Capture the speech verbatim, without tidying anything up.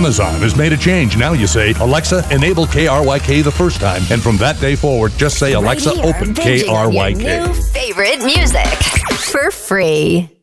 Amazon has made a change. Now you say, Alexa, enable K R Y K the first time. And from that day forward, just say, Alexa, Right here, open binging K R Y K. on your new favorite music for free.